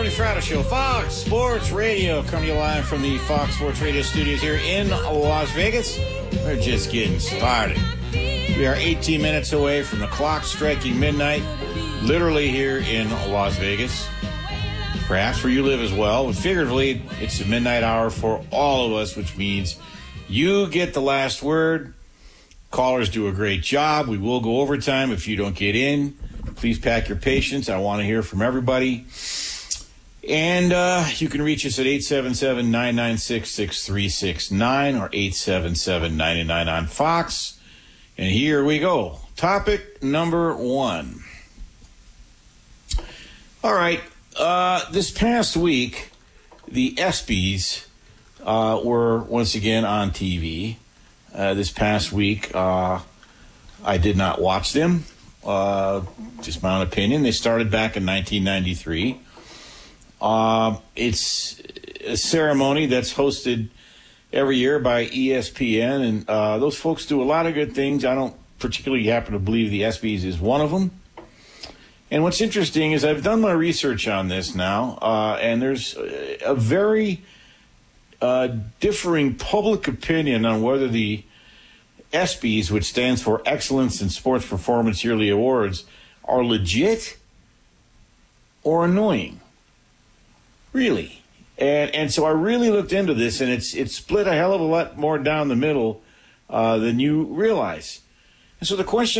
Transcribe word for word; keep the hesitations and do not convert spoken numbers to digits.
Tony Fratto Show, Fox Sports Radio, coming to you live from the Fox Sports Radio studios here in Las Vegas. We're just getting started. We are eighteen minutes away from the clock striking midnight, literally here in Las Vegas. Perhaps where you live as well. But figuratively, it's the midnight hour for all of us, which means you get the last word. Callers do a great job. We will go overtime if you don't get in. Please pack your patience. I want to hear from everybody. And uh, you can reach us at eight seven seven, nine nine six, six three six nine or eight seven seven, nine nine on Fox. And here we go. Topic number one. All right. Uh, this past week, the ESPYs uh, were once again on T V. Uh, this past week, uh, I did not watch them. Uh, just my own opinion. They started back in nineteen ninety-three. Uh, it's a ceremony that's hosted every year by E S P N, and uh, those folks do a lot of good things. I don't particularly happen to believe the ESPYs is one of them. And what's interesting is I've done my research on this now, uh, and there's a very uh, differing public opinion on whether the ESPYs, which stands for Excellence in Sports Performance Yearly Awards, are legit or annoying. Really. And and so I really looked into this, and it's it's split a hell of a lot more down the middle uh, than you realize. And so the question